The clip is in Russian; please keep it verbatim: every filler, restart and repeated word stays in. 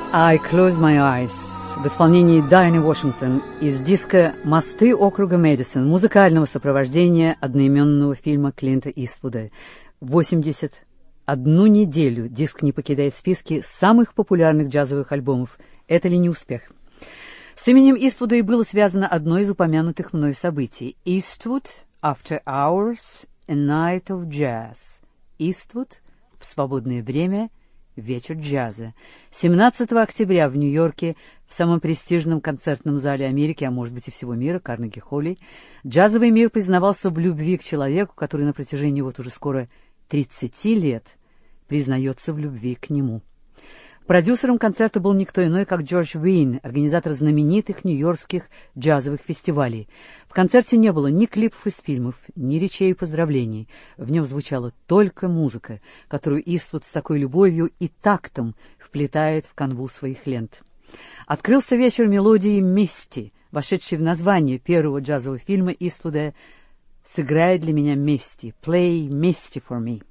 I Close My Eyes в исполнении Дайаны Вашингтон из диска «Мосты округа Мэдисон», музыкального сопровождения одноименного фильма Клинта Иствуда. восемьдесят одну неделю диск не покидает списки самых популярных джазовых альбомов. Это ли не успех? С именем Иствуда и было связано одно из упомянутых мной событий. Eastwood After Hours, A Night of Jazz. Иствуд в свободное время, вечер джаза. семнадцатого октября в Нью-Йорке, в самом престижном концертном зале Америки, а может быть и всего мира, Карнеги-Холле, джазовый мир признавался в любви к человеку, который на протяжении вот уже скоро тридцати лет признается в любви к нему. Продюсером концерта был никто иной, как Джордж Уин, организатор знаменитых нью-йоркских джазовых фестивалей. В концерте не было ни клипов из фильмов, ни речей и поздравлений. В нем звучала только музыка, которую Иствуд с такой любовью и тактом вплетает в канву своих лент. Открылся вечер мелодией «Мисти», вошедшей в название первого джазового фильма Иствуда «Сыграй для меня Мисти», «Play Misty for me».